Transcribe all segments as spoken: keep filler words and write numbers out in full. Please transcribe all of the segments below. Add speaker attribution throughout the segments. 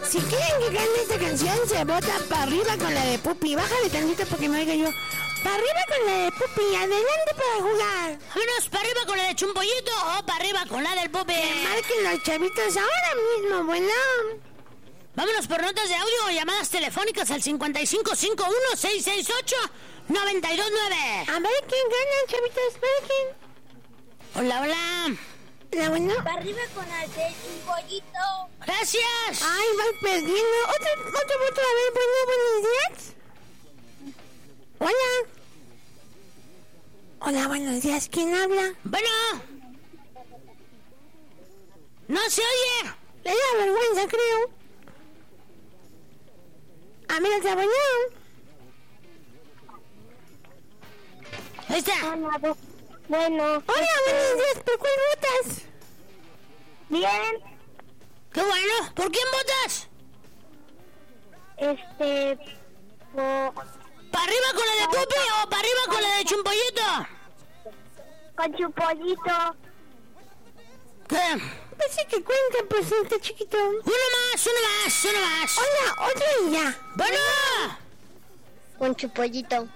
Speaker 1: Si quieren que cante esta canción, se vota para arriba con la de Pupi. Bájale tantito porque me oiga yo. Para arriba con la de Pupi, adelante para jugar.
Speaker 2: Vámonos para arriba con la de Chumpollito o para arriba con la del Pupi.
Speaker 1: Que marquen los chavitos ahora mismo, bueno.
Speaker 2: Vámonos por notas de audio o llamadas telefónicas al cincuenta y cinco cincuenta y uno, seiscientos sesenta y ocho, noventa y dos nueve.
Speaker 1: A ver quién gana, chavitos, marquen.
Speaker 2: Hola, hola.
Speaker 1: Hola, bueno.
Speaker 3: Para arriba con el de Chumpollito.
Speaker 2: Gracias.
Speaker 1: Ay, vas perdiendo. Otro, otro voto, a ver, bueno, buenos días. Hola. Hola, buenos días. ¿Quién habla?
Speaker 2: Bueno. No se oye.
Speaker 1: Le da vergüenza, creo. A ver, otra bueno.
Speaker 2: Ahí está.
Speaker 3: Hola, bu- bueno.
Speaker 1: Hola, buenos días. ¿Por cuál votas?
Speaker 3: Bien.
Speaker 2: Qué bueno. ¿Por quién votas?
Speaker 3: Este... po-
Speaker 2: ¿Para arriba con la de Pupi o para arriba con la de Chumpollito?
Speaker 3: con Chumpollito.
Speaker 2: ¿Qué?
Speaker 1: Pues sí que cuenta, pues está chiquito.
Speaker 2: Uno más, uno más, uno más.
Speaker 1: Hola, otro y ya.
Speaker 2: Bueno.
Speaker 3: Con Chumpollito.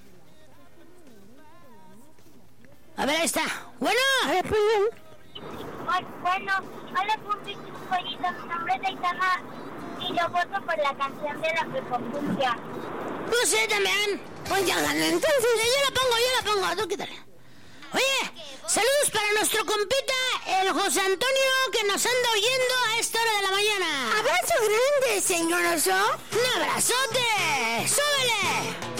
Speaker 2: A ver, ahí está. Bueno.
Speaker 1: A ver, pues bien.
Speaker 3: Bueno, hola Pupi Chumpollito, mi nombre es Aitana y yo voto por la canción de la Pecopuncia.
Speaker 2: No sé también.
Speaker 1: Pues ya ganó entonces.
Speaker 2: Yo la pongo, yo la pongo. Tú quítale. Oye, saludos para nuestro compita, el José Antonio, que nos anda oyendo a esta hora de la mañana.
Speaker 1: Abrazo grande, señor Oso.
Speaker 2: ¡Un abrazote! ¡Súbele!